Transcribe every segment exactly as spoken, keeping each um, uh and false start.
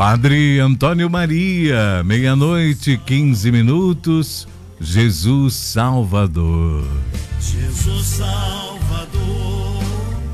Padre Antônio Maria, meia-noite, quinze minutos, Jesus Salvador. Jesus Salvador.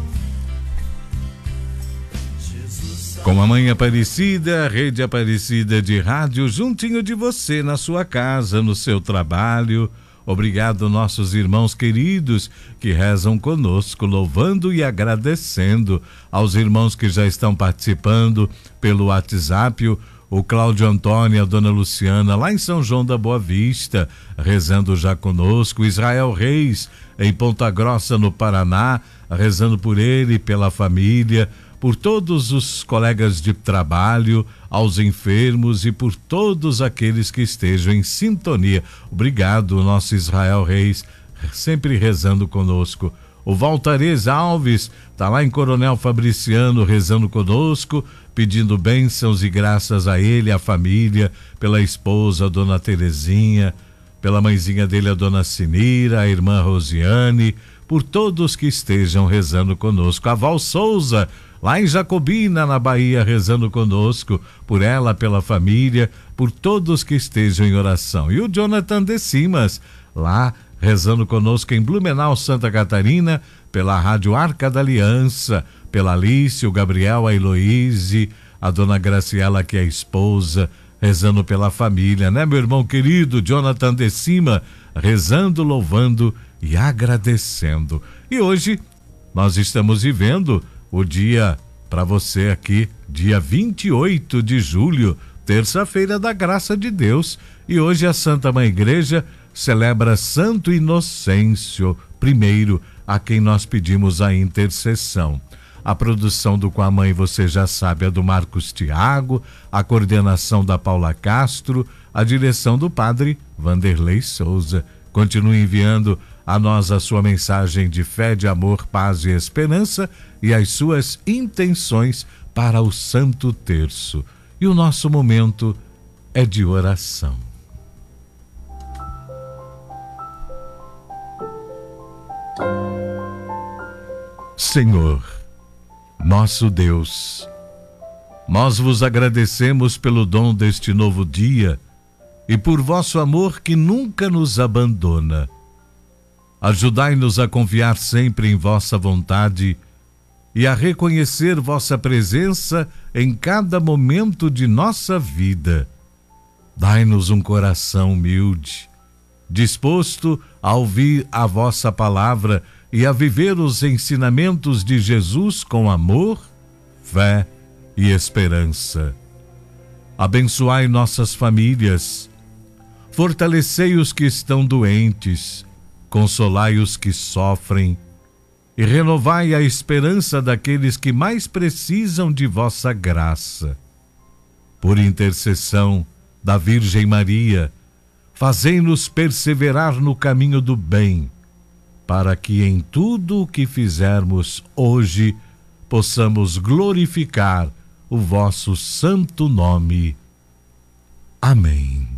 Jesus Com a Mãe Aparecida, Rede Aparecida de Rádio, juntinho de você, na sua casa, no seu trabalho. Obrigado, nossos irmãos queridos que rezam conosco, louvando e agradecendo aos irmãos que já estão participando pelo WhatsApp, o, o Cláudio Antônio, a Dona Luciana, lá em São João da Boa Vista, rezando já conosco, Israel Reis, em Ponta Grossa, no Paraná, rezando por ele e pela família, por todos os colegas de trabalho, aos enfermos e por todos aqueles que estejam em sintonia. Obrigado, nosso Israel Reis, sempre rezando conosco. O Valtarez Alves está lá em Coronel Fabriciano rezando conosco, pedindo bênçãos e graças a ele, a família, pela esposa, a Dona Terezinha, pela mãezinha dele, a Dona Sinira, a irmã Rosiane, por todos que estejam rezando conosco. A Val Souza, lá em Jacobina, na Bahia, rezando conosco, por ela, pela família, por todos que estejam em oração. E o Jonathan de Simas, lá rezando conosco em Blumenau, Santa Catarina, pela Rádio Arca da Aliança, pela Alice, o Gabriel, a Heloíse, a Dona Graciela, que é a esposa, rezando pela família, né, meu irmão querido Jonathan de Cima, rezando, louvando e agradecendo. E hoje nós estamos vivendo o dia, para você aqui, dia vinte e oito de julho, terça-feira da graça de Deus. E hoje a Santa Mãe Igreja celebra Santo Inocêncio I, a quem nós pedimos a intercessão. A produção do Com a Mãe, você já sabe, é do Marcos Tiago, a coordenação da Paula Castro, a direção do Padre Vanderlei Souza. Continue enviando a nós a sua mensagem de fé, de amor, paz e esperança e as suas intenções para o Santo Terço. E o nosso momento é de oração. Senhor, nosso Deus, nós vos agradecemos pelo dom deste novo dia e por vosso amor que nunca nos abandona. Ajudai-nos a confiar sempre em vossa vontade e a reconhecer vossa presença em cada momento de nossa vida. Dai-nos um coração humilde, disposto a ouvir a vossa palavra e a viver os ensinamentos de Jesus com amor, fé e esperança. Abençoai nossas famílias, fortalecei os que estão doentes, consolai os que sofrem e renovai a esperança daqueles que mais precisam de vossa graça. Por intercessão da Virgem Maria, fazei-nos perseverar no caminho do bem, para que em tudo o que fizermos hoje possamos glorificar o vosso santo nome. Amém.